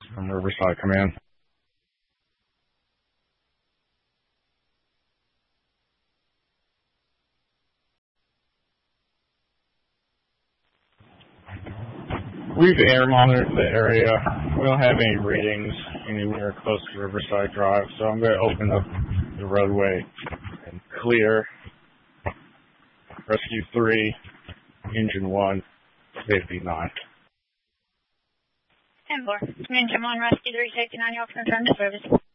from Riverside Command. We've air monitored the area. We don't have any readings anywhere close to Riverside Drive, so I'm going to open up the roadway and clear Rescue 3, Engine 1, Safety 9. And 4. Engine 1, Rescue 3, Safety 9, you all confirm the service.